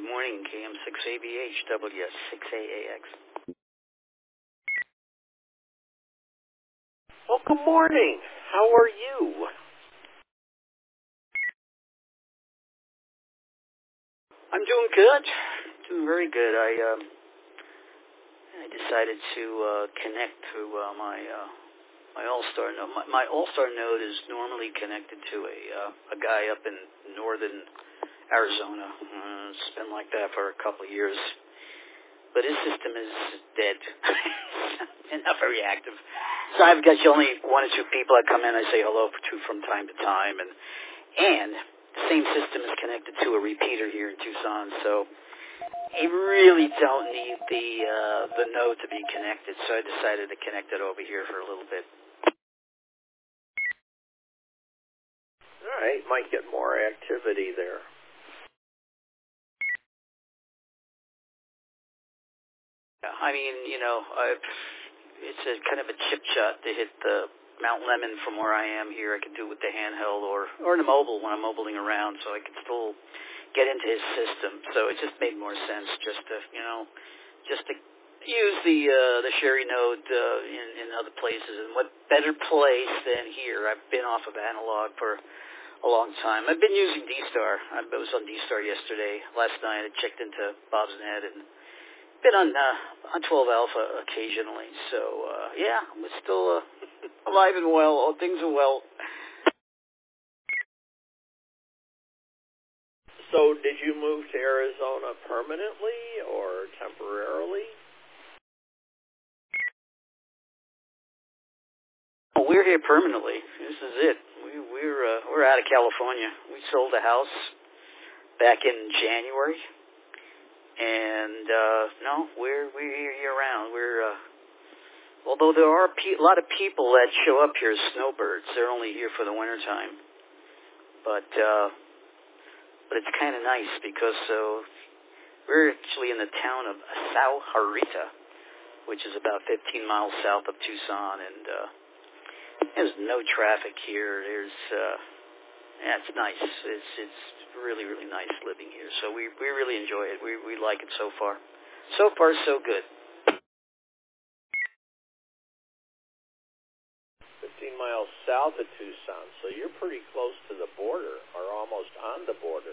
morning, KM6ABH, WS6AAX. Well, good morning. How are you? I'm doing good. Doing very good. I decided to connect through my All-Star node. My All-Star node is normally connected to a guy up in northern Arizona. It's been like that for a couple of years. But his system is dead and not very active. So I've got only one or two people that come in. I say hello to from time to time, and the same system is connected to a repeater here in Tucson. So you really don't need the node to be connected. So I decided to connect it over here for a little bit. All right, might get more activity there. I mean, it's a kind of a chip shot to hit the Mount Lemon from where I am here. I could do it with the handheld or in a mobile when I'm mobiling around, so I could still get into his system. So it just made more sense just to use the Sherry node in other places. And what better place than here? I've been off of analog for a long time. I've been using D-Star. I was on D-Star yesterday. Last night I checked into Bob's Net and been on 12 Alpha occasionally, so yeah, we're still alive and well. All things are well. So, did you move to Arizona permanently or temporarily? Well, we're here permanently. This is it. We're out of California. We sold a house back in January. And no, we're here year round. Although there are a lot of people that show up here as snowbirds, they're only here for the winter time. But it's kind of nice because we're actually in the town of Sao Harita, which is about 15 miles south of Tucson, and there's no traffic here. It's nice. It's really, really nice living here. So we really enjoy it. We like it so far. So far, so good. 15 miles south of Tucson, so you're pretty close to the border, or almost on the border.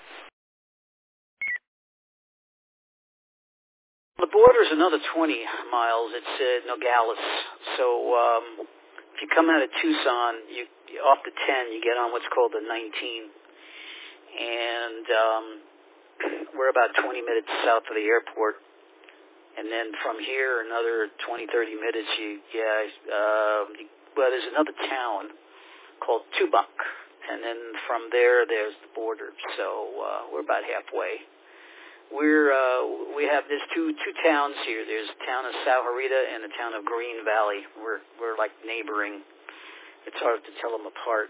The border is another 20 miles. It's Nogales. So if you come out of Tucson, you off the 10, you get on what's called the 19. And we're about 20 minutes south of the airport. And then from here, another 20, 30 minutes, there's another town called Tubac. And then from there, there's the border. So we're about halfway. There's two towns here. There's the town of Sao Harita and the town of Green Valley. We're like neighboring. It's hard to tell them apart.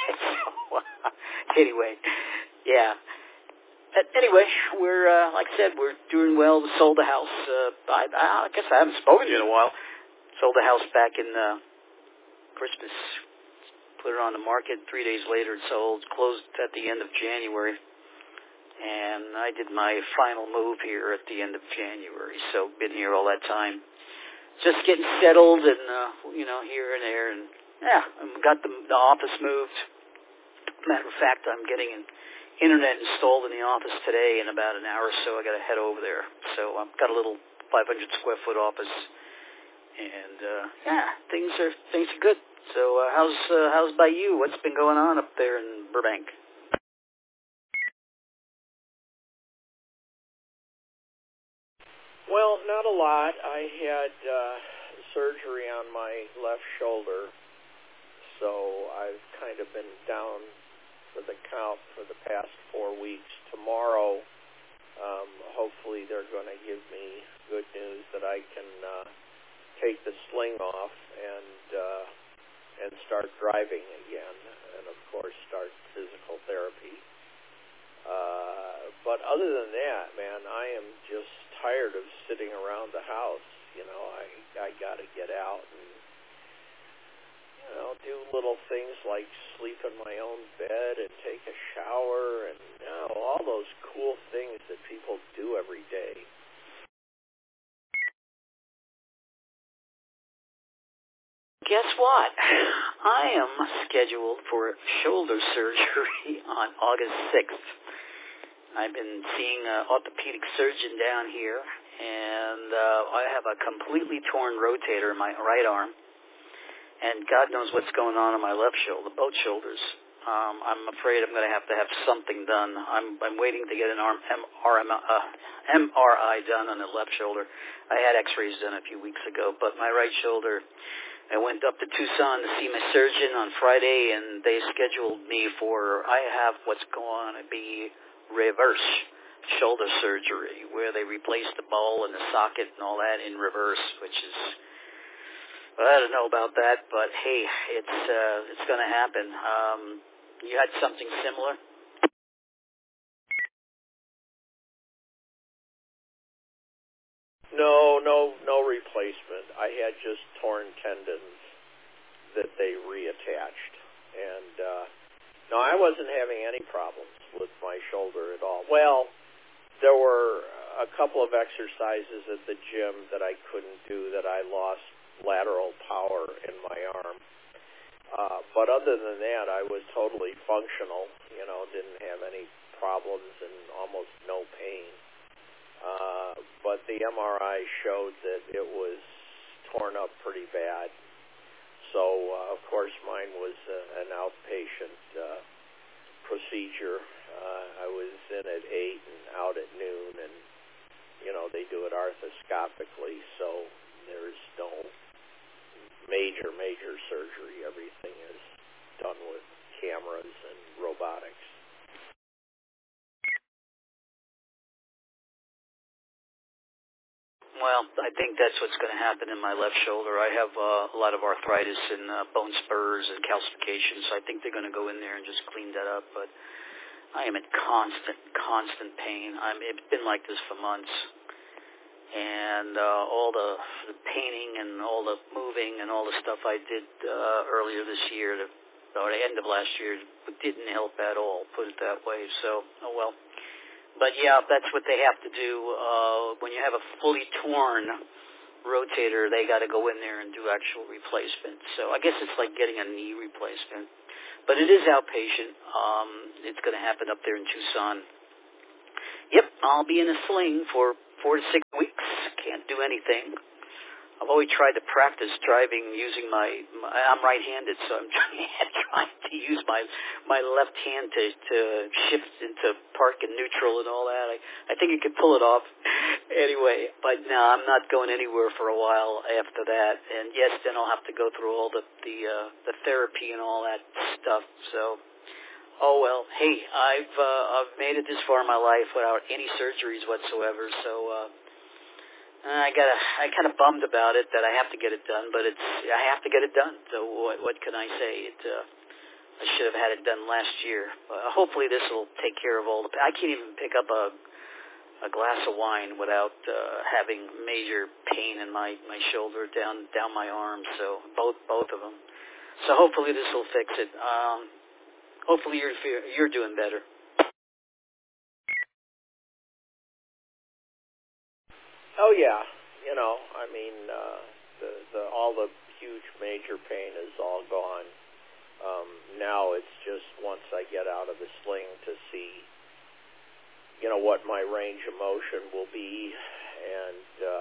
Anyway, yeah. But anyway, we're like I said, we're doing well. We sold the house. I guess I haven't spoken to you in a while. Sold the house back in Christmas. Put it on the market. 3 days later, it sold. Closed at the end of January. And I did my final move here at the end of January. So been here all that time. Just getting settled and, here and there. And, yeah, I got the office moved. Matter of fact, I'm getting an internet installed in the office today. In about an hour or so, I got to head over there. So I've got a little 500 square foot office. And, things are good. So how's by you? What's been going on up there in Burbank? Well, not a lot. I had surgery on my left shoulder, so I've kind of been down for the count for the past 4 weeks. Tomorrow, hopefully they're going to give me good news that I can take the sling off and start driving again, and of course start physical therapy. But other than that, man, I am just tired of sitting around the house. I got to get out and do little things like sleep in my own bed and take a shower and all those cool things that people do every day. Guess what? I am scheduled for shoulder surgery on August 6th. I've been seeing an orthopedic surgeon down here, and I have a completely torn rotator in my right arm, and God knows what's going on my left shoulder, both shoulders. I'm afraid I'm going to have something done. I'm waiting to get an MRI done on the left shoulder. I had x-rays done a few weeks ago, but my right shoulder, I went up to Tucson to see my surgeon on Friday, and they scheduled me for, I have what's going to be reverse shoulder surgery, where they replace the ball and the socket and all that in reverse, which is, well, I don't know about that, but hey, it's going to happen. You had something similar? No replacement. I had just torn tendons that they reattached. And, no, I wasn't having any problems with my shoulder at all. Well, there were a couple of exercises at the gym that I couldn't do, that I lost lateral power in my arm. But other than that, I was totally functional, didn't have any problems and almost no pain. But the MRI showed that it was torn up pretty bad. So, of course, mine was an outpatient procedure. I was in at 8 and out at noon, and, they do it arthroscopically, so there's no major surgery. Everything is done with cameras and robotics. Well, I think that's what's going to happen in my left shoulder. I have a lot of arthritis and bone spurs and calcification, so I think they're going to go in there and just clean that up. But I am in constant pain. It's been like this for months. And all the painting and all the moving and all the stuff I did earlier this year, or the end of last year, didn't help at all, put it that way. So, oh well. But yeah, that's what they have to do. When you have a fully torn rotator, they got to go in there and do actual replacement. So I guess it's like getting a knee replacement. But it is outpatient. It's going to happen up there in Tucson. Yep, I'll be in a sling for 4 to 6 weeks. Can't do anything. I've always tried to practice driving using I'm right-handed, so I'm trying to use my left hand to shift into park and neutral and all that. I think I could pull it off anyway, but no, I'm not going anywhere for a while after that. And yes, then I'll have to go through all the therapy and all that stuff. So, oh well. Hey, I've made it this far in my life without any surgeries whatsoever. So. I kind of bummed about it that I have to get it done, but I have to get it done. So what can I say? I should have had it done last year. Hopefully this will take care of all the. I can't even pick up a glass of wine without having major pain in my shoulder down my arm. So both of them. So hopefully this will fix it. Hopefully you're doing better. Oh yeah, all the huge major pain is all gone. Now it's just once I get out of the sling to see, what my range of motion will be, and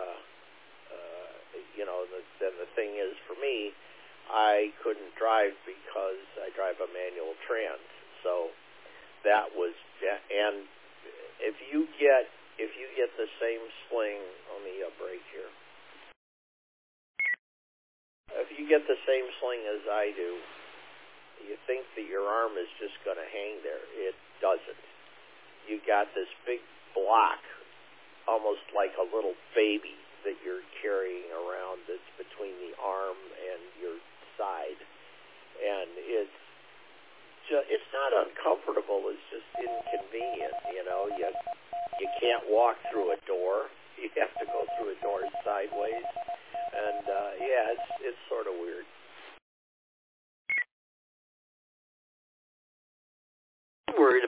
then the thing is for me, I couldn't drive because I drive a manual trans, so that was, and if you get the same sling, let me break here. If you get the same sling as I do, you think that your arm is just going to hang there. It doesn't. You got this big block, almost like a little baby that you're carrying around that's between the arm and your side. And it's not uncomfortable, it's just inconvenient, You can't walk through a door. You have to go through a door sideways. And, it's sort of weird.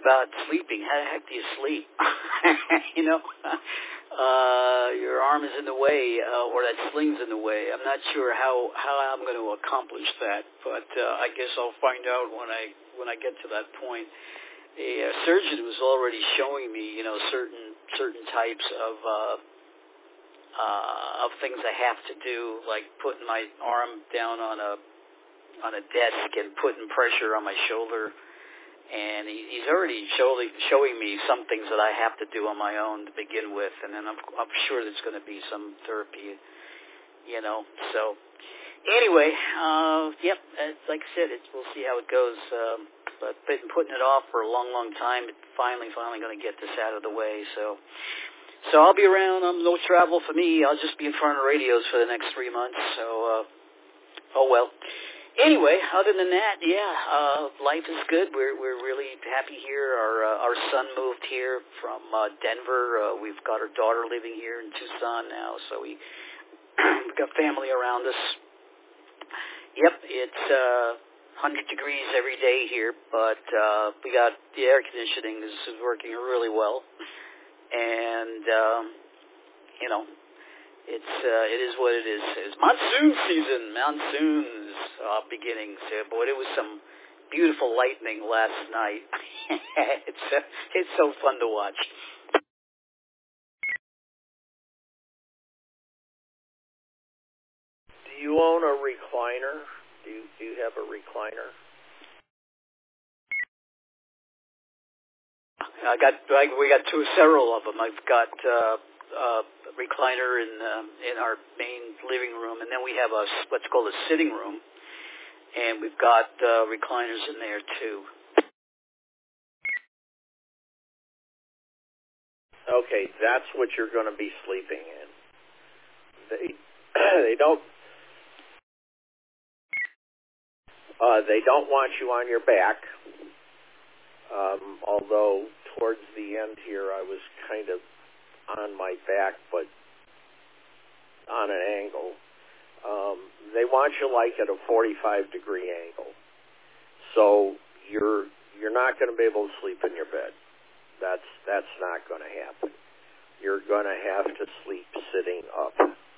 about sleeping. How the heck do you sleep? You know, your arm is in the way, or that sling's in the way. I'm not sure how I'm going to accomplish that, but I guess I'll find out when I get to that point. A surgeon was already showing me, you know, certain types of things I have to do, like putting my arm down on a desk and putting pressure on my shoulder. And he's already showing me some things that I have to do on my own to begin with, and then I'm sure there's going to be some therapy, you know. So anyway, yep, like I said, we'll see how it goes. But been putting it off for a long time. It's finally going to get this out of the way. So I'll be around. No travel for me. I'll just be in front of radios for the next 3 months. So oh well. Anyway, other than that, yeah, life is good. We're really happy here. Our son moved here from Denver. We've got our daughter living here in Tucson now, so we've got family around us. Yep, it's 100 degrees every day here, but we got the air conditioning is working really well, and you know. It is what it is. It's monsoon season. Monsoon's beginning. So, boy, it was some beautiful lightning last night. It's so fun to watch. Do you own a recliner? Do you have a recliner? We got several of them. I've got recliner in our main living room, and then we have what's called a sitting room, and we've got recliners in there too. Okay, that's what you're going to be sleeping in. They don't want you on your back. Although towards the end here, I was kind of on my back, but on an angle. They want you like at a 45-degree angle. So you're not going to be able to sleep in your bed. That's not going to happen. You're going to have to sleep sitting up.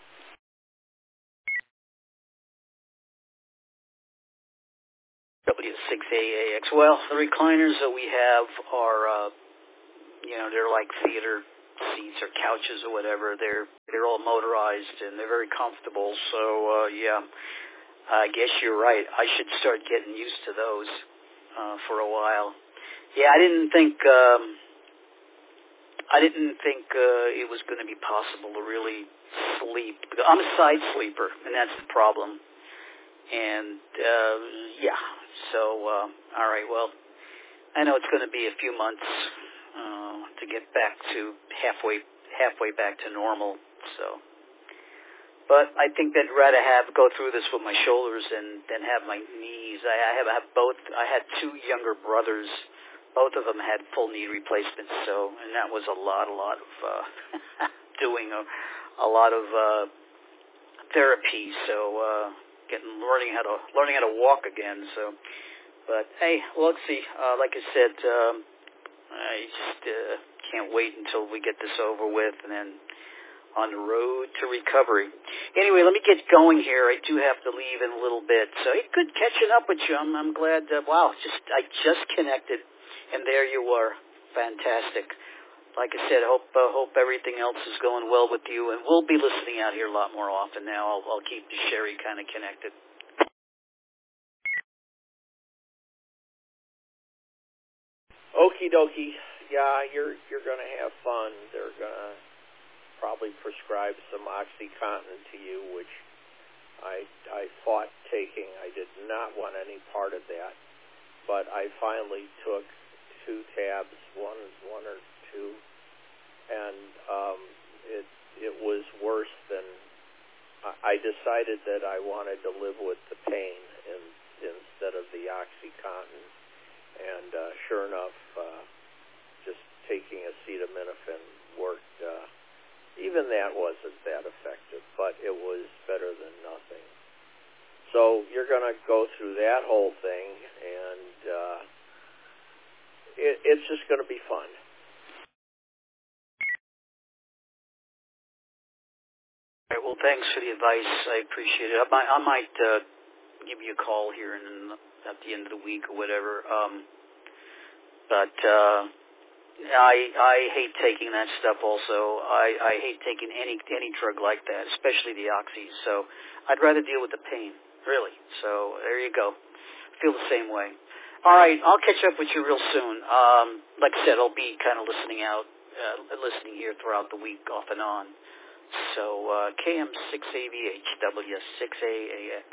W6AAX. Well, the recliners that we have are, they're like theater seats or couches or whatever. They're all motorized and they're very comfortable. So yeah, I guess you're right. I should start getting used to those for a while. Yeah, I didn't think it was going to be possible to really sleep. I'm a side sleeper, and that's the problem. And yeah, so all right. Well, I know it's going to be a few months to get back to halfway back to normal. So, but I think I'd rather go through this with my shoulders than have my knees. I have both. I had two younger brothers. Both of them had full knee replacements. So, and that was a lot of doing a lot of therapy. So, learning how to walk again. So, but hey, well, let's see. Like I said. I just can't wait until we get this over with, and then on the road to recovery. Anyway, let me get going here. I do have to leave in a little bit. So it's good catching up with you. I'm glad. Wow, I just connected, and there you are. Fantastic. Like I said, hope everything else is going well with you, and we'll be listening out here a lot more often now. I'll keep Sherry kind of connected. Okie dokie. Yeah, you're going to have fun. They're going to probably prescribe some OxyContin to you, which I fought taking. I did not want any part of that. But I finally took 2 tabs, one or two, and it was worse than... I decided that I wanted to live with the pain instead of the OxyContin. And sure enough, just taking acetaminophen worked. Even that wasn't that effective, but it was better than nothing. So you're going to go through that whole thing, and it's just going to be fun. All right, well, thanks for the advice. I appreciate it. I might give you a call here at the end of the week or whatever. But I hate taking that stuff also. I hate taking any drug like that, especially the oxys. So I'd rather deal with the pain, really. So there you go. Feel the same way. All right, I'll catch up with you real soon. Like I said, I'll be kind of listening here throughout the week off and on. So KM6AVH, W6AAX.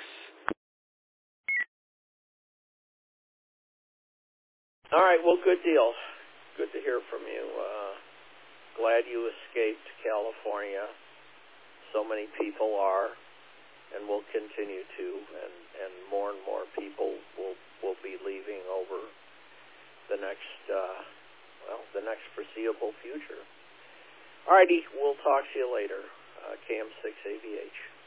All right, well, good deal. Good to hear from you. Glad you escaped California. So many people are, and will continue to, and more people will be leaving over the next foreseeable future. All righty, we'll talk to you later. KM6AVH.